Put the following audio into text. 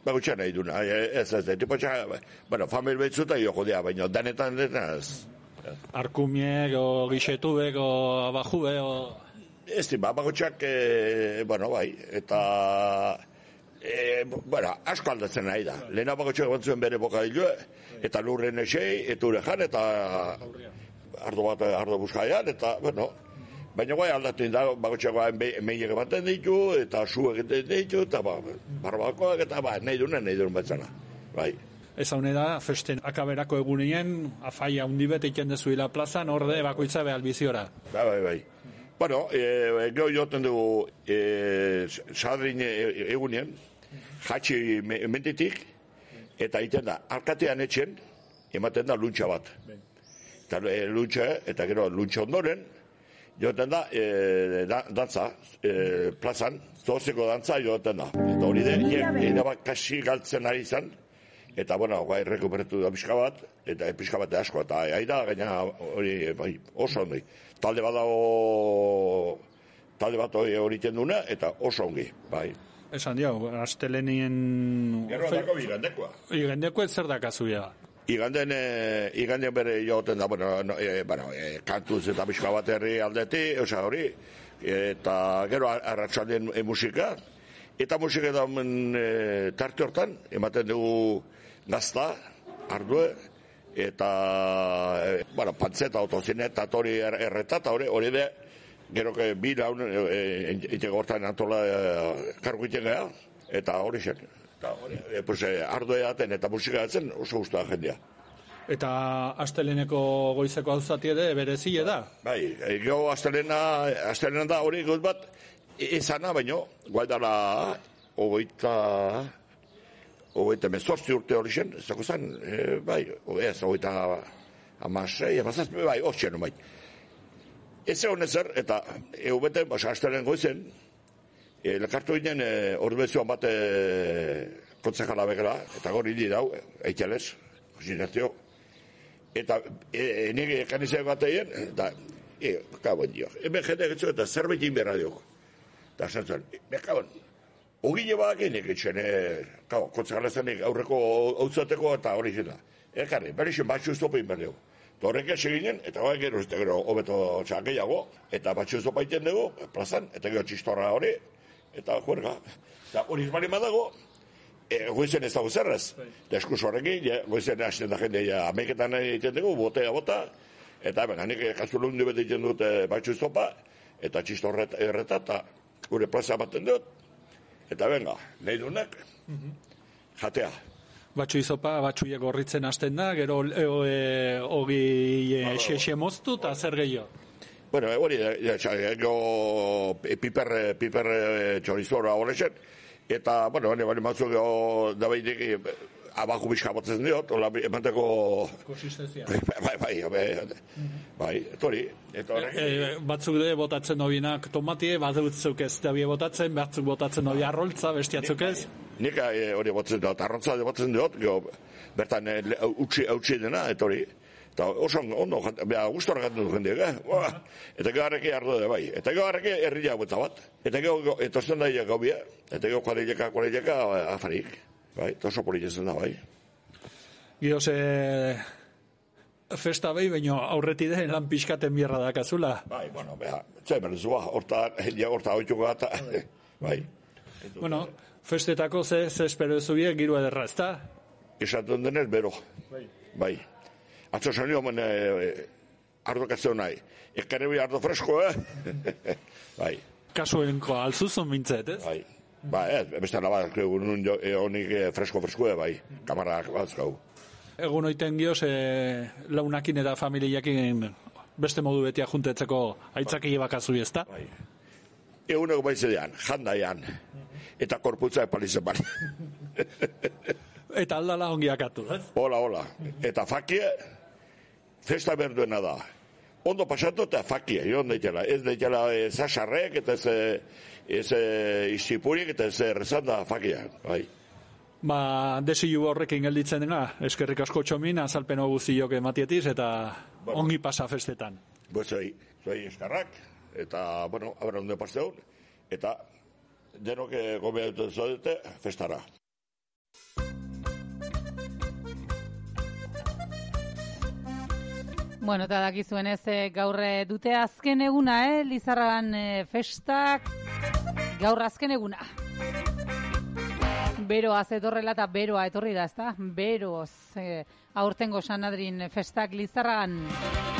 bagutxan nahi duna, ez, tipotxa, bueno, famil behitzuta joko dira, baina danetan ez. Arkumiek, o gixetubek, o abajube, o... Ez dira, bagutxak, bueno, bai, eta... bueno, asko aldatzen nahi da. Lehena bagutxak bantzuen bere bokadilue, eta lurren esei, eta urejan, eta ardo buskaian, eta, bueno... Baina guai aldatzen da, bagotxagoa meiek ematen ditu, eta su egiten ditu, eta barbakoak, eta nahi duen batzana. Bai. Ez haune da, festen akaberako egunien, afaia hundibet eiken dezuila plazan, orde bakoitza behal biziora. Bai. Bueno, gero joten dugu sadrin egunien, jatxi mentitik, eta egiten da, alkatean etxen, ematen da luntxa bat. Eta luntxa, eta gero luntxa ondoren, joten da, dantza, plazan, zozeko dantza joten da. Eta hori de, kasi galtzen ari izan, eta, bueno, guai, rekuperatu da pixka bat, eta pixka bat asko, eta aida, gaina hori, bai, oso ondi. Talde bat hori tenduna, eta oso ongi, bai. Esan diau, astelenien... Gero dako igandekoa. Igandekoa zer dakazuia? Iganden bere joten da, kantuz eta pixka bat herri aldeti, oza hori, eta gero arratsaldien musika, eta musika da tarte hortan, ematen dugu gazta, ardue, eta, pantzeta, autozinet, eta hori erreta, eta hori de, gero bi laun, iteko hortan antola kargu iten geha, eta hori zen. Ardue daten eta musika daten oso guztua jendea. Eta asteleneko goizeko hauzatie de berezile da? Bai, gero astelena da hori gauz bat ezana, baino, guaidala hogeita mezortzi urte hori zen, ez dago zen, bai, hogeita amasei, amazazpe, bai, hortxen, bai. Ez egon ezer, eta bete, astelen goizen, lekartu ginen orbezuan bat kontzejala begela, eta gori hili dau, eitxalez, kosinazio. Eta nire kanizak bat egin, eta kabon dio. Hemen jende getzu eta zerbait inberra diok. Eta zentzen, kabon, ogile badak egin egin, kontzejala zenik aurreko hautzateko eta hori zela. Ekarri, berixen batxu zopa inberra diok. Eta horrek eginen, eta gero hobeto txakeiago, eta batxu zopa iten dugu, plazan, eta gero txistorra hori, eta juerga. Eta hori izbali madago, goizen ez dago zerrez. Deskus horrekin, goizen hasten da jende ameiketan egiten dugu, botea bota, eta nik kazulundu bete egiten dut batxu zopa, eta txistorra erreta, eta gure plaza baten dut, eta benga, nahi duenak, jatea. Batxu izopa, batxuiek horritzen hasten da, gero hogi xe moztu, eta zer gehiago? Bueno, hori, piper txorizora horrexen, eta, bali matzuk dabaitik abajo bizka botzen diot, emanteko... Konsistenzia. Bai, etori. Batzuk de botatzen nobinak tomatie, batzuk ez dabie botatzen, batzuk botatzen nobi arroltza, bestiatzuk ez? Nik hori botzen diot, arroltza botzen diot, bertan utxi dena, etori. Eta oso ondo, gustora gantzen du jendeak, eta gero harreki ardo da bai, eta gero harreki herria bota bat, eta gero etosten da gaubia, eta gero kuadrileka afarik, bai, eta oso politzen da bai. Gero festa behi, baina aurreti den lan pixkaten bierra dakazula. Bai, txai berezua, horta hoituko gata, bai. Bueno, festetako ze espero ezubiek giru ederra, ezta? Esaten denez, bero, bai. Atzo zanio, ardo katzeu nahi. Ekarri ardo fresko, Bai. Kasuenko alzuzun mintzet, ez? Bai. Ez, beste labat, honik fresko, bai. Kamarak batzkau. Egun oiten gioz, launakin eta familiakin beste modu betia juntetzeko aitzaki bakazu, ez da? Bai. Eguneko baitzedean, jandaian. Eta korputza epalizen bari. Eta aldala ongiakatu, ez? Hola. Eta fakie, festa berduena da. Ondo pasatu eta fakie, joan daitela. Ez daitela zasarrek, eta ez istipurik, eta ez errezan da fakia, bai. Desilu horrekin gelditzen dena, eskerrik asko txomin, azalpen guztiok ematietiz, eta ongi pasa festetan. Zoi eskarrak, eta, abra ondo pasteun, eta denok gobeatu zaudete festara. Bueno, eta dakizuen ez gaur dute azken eguna, Lizarragan festak, gaur azken eguna. Beroaz etorrela eta beroa etorri da, ezta? Beroz, aurtengo San Adrin festak Lizarragan.